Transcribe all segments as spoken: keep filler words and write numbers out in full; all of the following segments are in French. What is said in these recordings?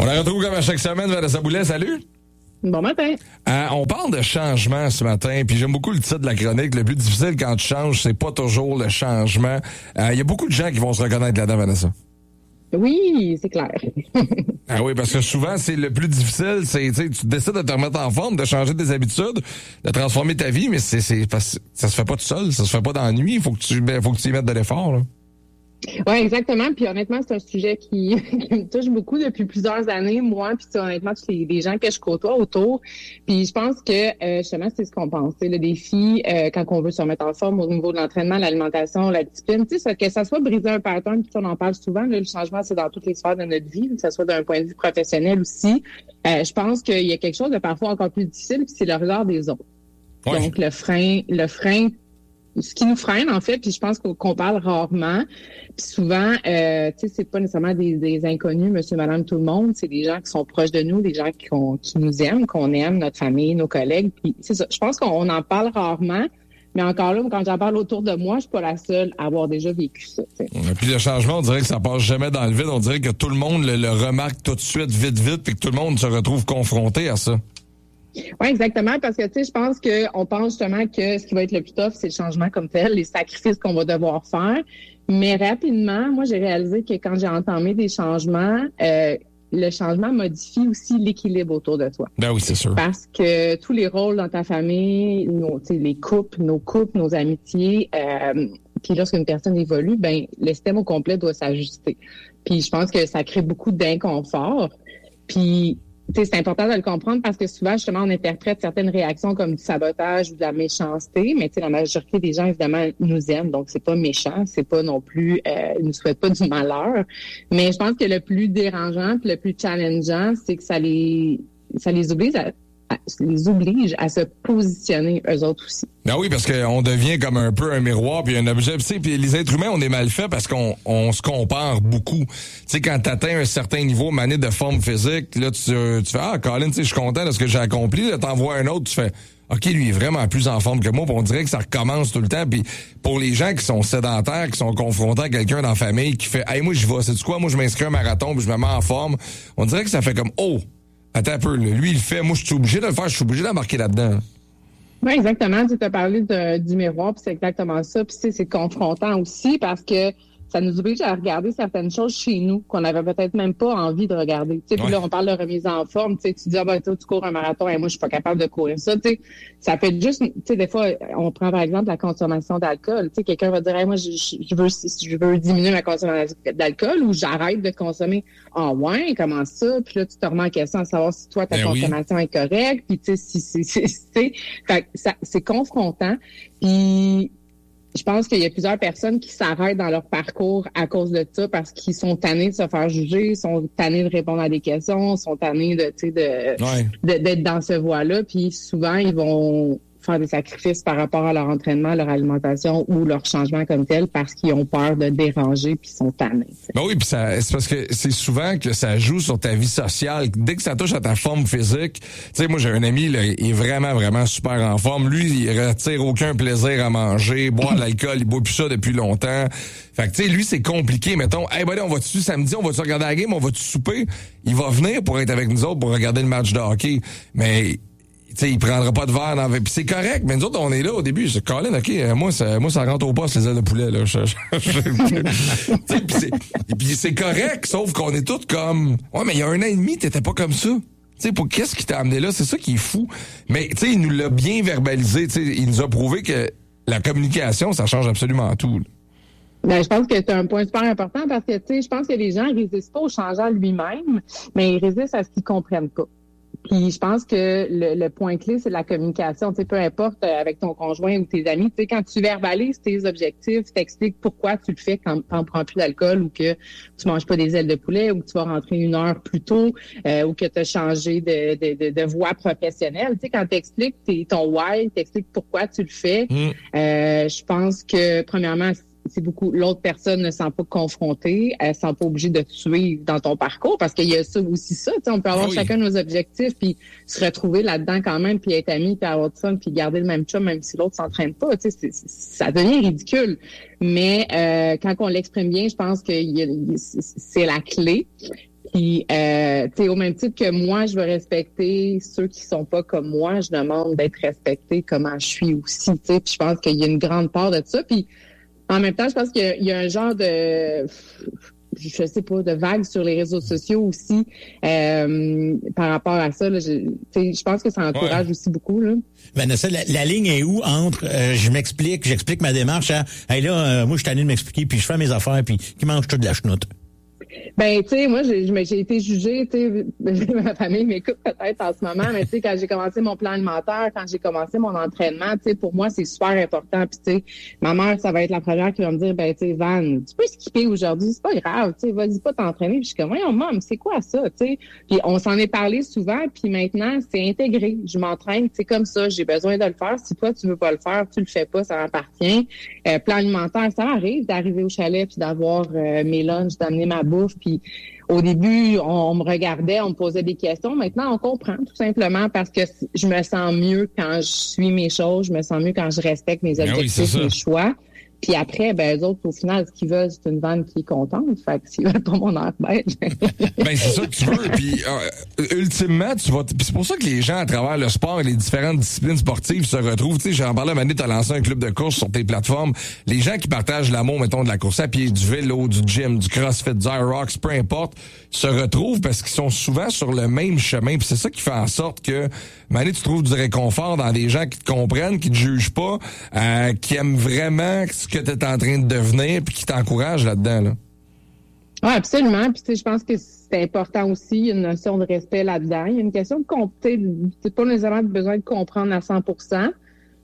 On la retrouve comme à chaque semaine, Vanessa Boulet. Salut! Bon matin. Euh, on parle de changement ce matin, puis j'aime beaucoup le titre de la chronique. Le plus difficile quand tu changes, c'est pas toujours le changement. Il euh, y a beaucoup de gens qui vont se reconnaître là-dedans, Vanessa. Oui, c'est clair. Ah oui, parce que souvent, c'est le plus difficile, c'est, tu sais, tu décides de te remettre en forme, de changer tes habitudes, de transformer ta vie, mais c'est, c'est, parce, ça se fait pas tout seul, ça se fait pas d'ennui, il faut que tu, ben, faut que tu y mettes de l'effort, là. Oui, exactement. Puis honnêtement, c'est un sujet qui, qui me touche beaucoup depuis plusieurs années, moi, puis honnêtement, tous les, les gens que je côtoie autour. Puis je pense que euh, justement, c'est ce qu'on pense. C'est le défi euh, quand on veut se remettre en forme au niveau de l'entraînement, l'alimentation, la discipline. Tu sais, que ça soit briser un pattern, puis on en parle souvent. Là, le changement, c'est dans toutes les sphères de notre vie, que ce soit d'un point de vue professionnel aussi. Euh, je pense qu'il y a quelque chose de parfois encore plus difficile, puis c'est le regard des autres. Ouais. Donc le frein, le frein. Ce qui nous freine, en fait, puis je pense qu'on, qu'on parle rarement. Puis souvent, euh, tu sais, c'est pas nécessairement des, des inconnus, monsieur, madame, tout le monde. C'est des gens qui sont proches de nous, des gens qui, qu'on, qui nous aiment, qu'on aime, notre famille, nos collègues. Puis c'est ça. Je pense qu'on en parle rarement. Mais encore là, quand j'en parle autour de moi, je suis pas la seule à avoir déjà vécu ça. T'sais. Et puis le changement, on dirait que ça passe jamais dans le vide. On dirait que tout le monde le, le remarque tout de suite, vite, vite, puis que tout le monde se retrouve confronté à ça. Oui, exactement, parce que tu sais, je pense que on pense justement que ce qui va être le plus tough, c'est le changement comme tel, les sacrifices qu'on va devoir faire. Mais rapidement, moi, j'ai réalisé que quand j'ai entamé des changements, euh, le changement modifie aussi l'équilibre autour de toi. Ben oui, c'est sûr. Parce que tous les rôles dans ta famille, nos, tu sais, les couples, nos couples, nos amitiés, euh, puis lorsqu'une personne évolue, ben le système au complet doit s'ajuster. Puis je pense que ça crée beaucoup d'inconfort. Puis t'sais, c'est important de le comprendre parce que souvent, justement, on interprète certaines réactions comme du sabotage ou de la méchanceté, mais la majorité des gens, évidemment, nous aiment, donc c'est pas méchant, c'est pas non plus, euh, ils nous souhaitent pas du malheur. Mais je pense que le plus dérangeant, puis le plus challengeant, c'est que ça les, ça les oblige à, à les oblige à se positionner eux autres aussi. Ben oui, parce qu'on devient comme un peu un miroir puis un objet. Tu sais, puis les êtres humains, on est mal fait parce qu'on on se compare beaucoup. Tu sais, quand t'atteins un certain niveau, mané de forme physique, là, tu, tu fais « Ah, Colin, tu sais, je suis content de ce que j'ai accompli. » Là, t'en vois un autre, tu fais « OK, lui est vraiment plus en forme que moi. » Puis on dirait que ça recommence tout le temps. Puis pour les gens qui sont sédentaires, qui sont confrontés à quelqu'un dans la famille qui fait « Hey, moi, je vais, sais-tu quoi? Moi, je m'inscris à un marathon puis je me mets en forme. » On dirait que ça fait comme « Oh, attends un peu. Là. Lui, il le fait. Moi, je suis obligé de le faire. Je suis obligé d'embarquer là-dedans. » Oui, exactement. Tu as parlé de, du miroir, puis c'est exactement ça. Puis c'est, c'est confrontant aussi parce que ça nous oblige à regarder certaines choses chez nous qu'on n'avait peut-être même pas envie de regarder. Tu sais, puis ouais. Là, on parle de remise en forme. Tu sais, tu dis, ah ben, tu cours un marathon et moi, je suis pas capable de courir ça. Tu sais, ça peut être juste, tu sais, des fois, on prend par exemple la consommation d'alcool. Tu sais, quelqu'un va dire, hey, moi, je, je veux, je veux diminuer ma consommation d'alcool ou j'arrête de consommer. Ah ouais, comment ça? Puis là, tu te remets en question à savoir si toi, ta ben consommation oui. est correcte. Puis tu sais, si, si, si, si, si fait, ça, c'est confrontant. Puis je pense qu'il y a plusieurs personnes qui s'arrêtent dans leur parcours à cause de ça parce qu'ils sont tannés de se faire juger, sont tannés de répondre à des questions, sont tannés de, tu sais, de, ouais. de, d'être dans ce voie-là. Puis souvent, ils vont faire des sacrifices par rapport à leur entraînement, leur alimentation ou leur changement comme tel parce qu'ils ont peur de déranger puis ils sont tannés. T'sais. Ben oui, puis ça, c'est parce que c'est souvent que ça joue sur ta vie sociale. Dès que ça touche à ta forme physique, tu sais, moi j'ai un ami, là, il est vraiment, vraiment super en forme. Lui, il retire aucun plaisir à manger, boire de l'alcool, il boit plus ça depuis longtemps. Fait que tu sais, lui, c'est compliqué. Mettons, hey, ben là, on va-tu samedi, on va-tu regarder la game, on va-tu souper? Il va venir pour être avec nous autres pour regarder le match de hockey. Mais tu sais, il prendra pas de verre dans... Puis c'est correct, mais nous autres, on est là au début. Je dis, Colin, OK, moi, ça, moi, ça rentre au poste, les ailes de poulet, là. Puis c'est, puis c'est correct, sauf qu'on est tous comme... Ouais, mais il y a un an et demi, t'étais pas comme ça. Tu sais, pour qu'est-ce qui t'a amené là? C'est ça qui est fou. Mais, tu sais, il nous l'a bien verbalisé. Tu sais, il nous a prouvé que la communication, ça change absolument tout, là. Ben, je pense que c'est un point super important parce que, tu sais, je pense que les gens résistent pas au changement lui-même, mais ils résistent à ce qu'ils comprennent pas. Puis je pense que le, le point clé, c'est la communication. Tu sais, peu importe euh, avec ton conjoint ou tes amis, tu sais, quand tu verbalises tes objectifs, t'expliques pourquoi tu le fais quand tu n'en prends plus d'alcool ou que tu manges pas des ailes de poulet ou que tu vas rentrer une heure plus tôt euh, ou que tu as changé de, de, de, de voie professionnelle. Tu sais, quand tu expliques ton why, tu expliques pourquoi tu le fais, mmh. euh, je pense que premièrement, c'est beaucoup, l'autre personne ne se sent pas confrontée, elle ne se sent pas obligée de te suivre dans ton parcours parce qu'il y a ça aussi ça, tu sais, on peut avoir oui. chacun nos objectifs puis se retrouver là-dedans quand même puis être amis puis avoir du fun puis garder le même chum même si l'autre s'entraîne pas, tu sais, c'est, c'est, ça devient ridicule. Mais euh, quand on l'exprime bien, je pense que y a, c'est la clé. Puis, euh, tu sais, au même titre que moi, je veux respecter ceux qui sont pas comme moi, je demande d'être respectée comment je suis aussi, tu sais. Puis je pense qu'il y a une grande part de ça. Puis en même temps, je pense qu'il y a, il y a un genre de, je sais pas, de vague sur les réseaux sociaux aussi euh, par rapport à ça. Là, je, tu sais, je pense que ça encourage ouais. aussi beaucoup. Là. Vanessa, la, la ligne est où entre euh, je m'explique, j'explique ma démarche à hey là, euh, moi je suis tanné de m'expliquer, puis je fais mes affaires, puis qui mange tout de la chenoute? Ben, tu sais, moi, j'ai, j'ai été jugée, tu sais, ma famille m'écoute peut-être en ce moment, mais tu sais, quand j'ai commencé mon plan alimentaire, quand j'ai commencé mon entraînement, tu sais, pour moi, c'est super important. Puis, tu sais, ma mère, ça va être la première qui va me dire, ben, tu sais, Van, tu peux skipper aujourd'hui, c'est pas grave, tu sais, vas-y pas t'entraîner. Puis, je suis comme, voyons, maman, c'est quoi ça, tu sais? Puis, on s'en est parlé souvent, puis maintenant, c'est intégré. Je m'entraîne, c'est comme ça, j'ai besoin de le faire. Si toi, tu veux pas le faire, tu le fais pas, ça m'appartient. Euh, plan alimentaire, ça m'arrive d'arriver au chalet puis d'avoir euh, mes lunchs, d'amener ma bouffe. Puis au début, on, on me regardait, on me posait des questions. Maintenant, on comprend tout simplement parce que je me sens mieux quand je suis mes choses, je me sens mieux quand je respecte mes objectifs, oui, mes choix. Puis après, ben, eux autres, au final, ce qu'ils veulent, c'est une vanne qui est contente. Fait que s'ils veulent pas mon air bête. Ben, c'est ça que tu veux. Puis, euh, ultimement, tu vas, puis c'est pour ça que les gens, à travers le sport et les différentes disciplines sportives se retrouvent. Tu sais, j'en parlais, Mané, t'as lancé un club de course sur tes plateformes. Les gens qui partagent l'amour, mettons, de la course à pied, du vélo, du gym, du crossfit, du Aerox, peu importe, se retrouvent parce qu'ils sont souvent sur le même chemin. Puis c'est ça qui fait en sorte que, Mané, tu trouves du réconfort dans des gens qui te comprennent, qui te jugent pas, euh, qui aiment vraiment ce que tu es en train de devenir puis qui t'encouragent là-dedans, là. Oui, absolument. Puis, tu sais, je pense que c'est important aussi. Il y a une notion de respect là-dedans. Il y a une question de compter. C'est pas nécessairement besoin de comprendre à cent pour cent,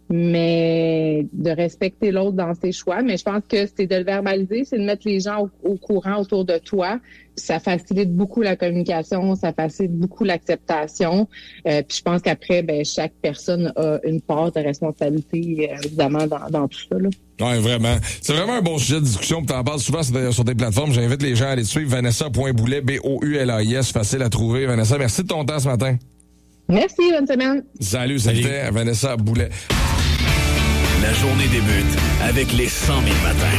mais de respecter l'autre dans ses choix. Mais je pense que c'est de le verbaliser, c'est de mettre les gens au, au courant autour de toi. Puis ça facilite beaucoup la communication, ça facilite beaucoup l'acceptation. Euh, puis je pense qu'après, ben chaque personne a une part de responsabilité, euh, évidemment, dans, dans tout ça, là. Oui, vraiment. C'est vraiment un bon sujet de discussion. Tu en parles souvent sur, sur tes plateformes. J'invite les gens à aller te suivre. Vanessa point boulet, B O U L A I S. Facile à trouver. Vanessa, merci de ton temps ce matin. Merci, bonne semaine. Salut, c'était Vanessa Boulet. La journée débute avec les cent mille matins.